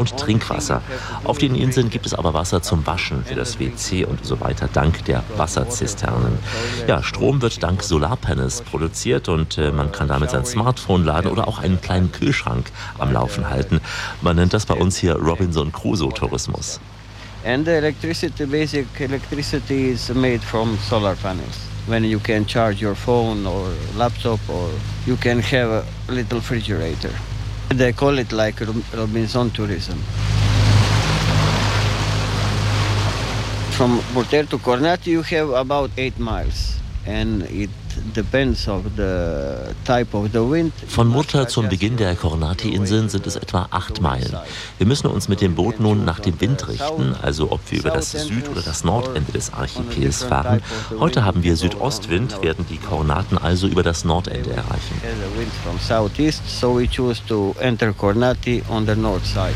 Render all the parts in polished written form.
und Trinkwasser. Auf den Inseln gibt es aber Wasser zum Waschen, für das WC und so weiter, dank der Wasserzisternen. Ja, Strom wird dank Solarpanels produziert und man kann damit sein Smartphone laden oder auch einen kleinen Kühlschrank am Laufen halten. Man nennt das bei uns hier Robinson Crusoe-Tourismus. And the electricity, basic electricity is made from solar panels. When you can charge your phone or laptop, or you can have a little refrigerator. They call it like Robinson tourism. From Murter to Kornati you have about 8 miles. And it depends of the type of the wind. Von Murter zum Beginn der Kornati-Inseln sind es etwa 8 Meilen. Wir müssen uns mit dem Boot nun nach dem Wind richten, also ob wir über das Süd- oder das Nordende des Archipels fahren. Heute haben wir Südostwind, werden die Kornaten also über das Nordende erreichen. The wind from southeast, so we choose to enter Kornati on the north side.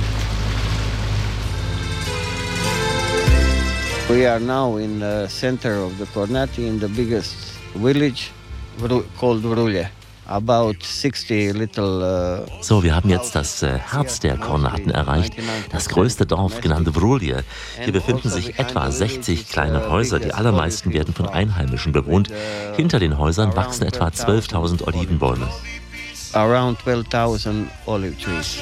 We are now in the center of the Kornati, in the biggest village called Vrulje. About 60 little. So, wir haben jetzt das Herz der Kornaten erreicht, das größte Dorf, genannt Vrulje. Hier befinden sich etwa 60 kleine Häuser, die allermeisten werden von Einheimischen bewohnt. Hinter den Häusern wachsen etwa 12.000 Olivenbäume. Around 12,000 olive trees.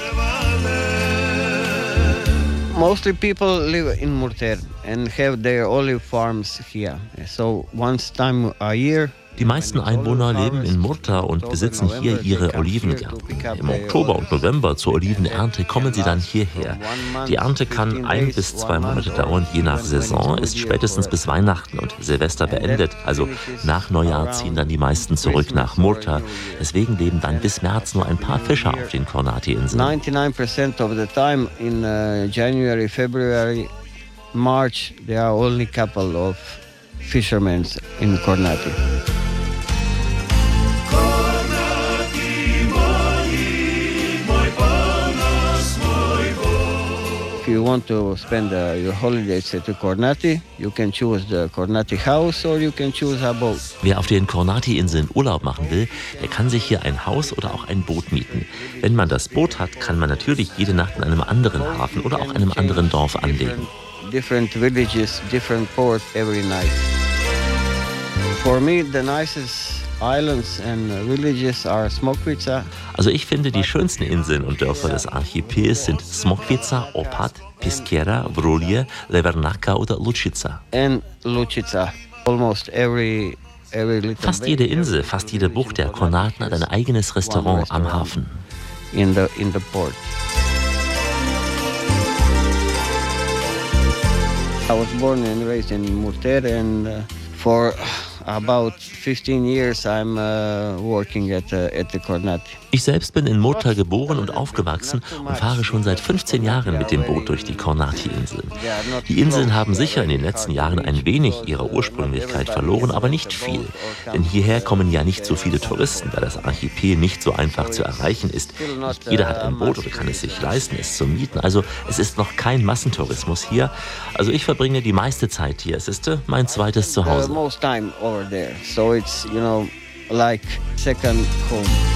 Mostly people live in Murter and have their olive farms here. So once time a year. Die meisten Einwohner leben in Murter und besitzen hier ihre Olivengärten. Im Oktober und November zur Olivenernte kommen sie dann hierher. Die Ernte kann 1 bis 2 Monate dauern, je nach Saison, ist spätestens bis Weihnachten und Silvester beendet. Also nach Neujahr ziehen dann die meisten zurück nach Murter. Deswegen leben dann bis März nur ein paar Fischer auf den Kornati-Inseln. 99% of the time in January, February, March, there are only a couple of fishermen in Kornati. If you want to spend your holidays at Kornati, you can choose the Kornati house or you can choose a boat. Wer auf den Kornati-Inseln Urlaub machen will, der kann sich hier ein Haus oder auch ein Boot mieten. Wenn man das Boot hat, kann man natürlich jede Nacht in einem anderen Hafen oder auch einem anderen Dorf anlegen. Different villages, different port every night. For me, the nicest islands and villages are Smokvica. Also ich finde, die schönsten Inseln und Dörfer des Archipels sind Smokvica, Opat, Piskera, Vrulje, Levernaka oder Lučica. And Lučica. Almost every little Fast jede Insel, fast jede Bucht der Kornaten hat ein eigenes Restaurant am Hafen. In the port. I was born and raised in Murter, and for about 15 years I'm working at the Kornati. Ich selbst bin in Murter geboren und aufgewachsen und fahre schon seit 15 Jahren mit dem Boot durch die Kornati-Inseln. Die Inseln haben sicher in den letzten Jahren ein wenig ihre Ursprünglichkeit verloren, aber nicht viel. Denn hierher kommen ja nicht so viele Touristen, da das Archipel nicht so einfach zu erreichen ist. Nicht jeder hat ein Boot oder kann es sich leisten, es zu mieten. Also es ist noch kein Massentourismus hier. Also ich verbringe die meiste Zeit hier. Es ist mein zweites Zuhause. Most time over there, so it's like second home.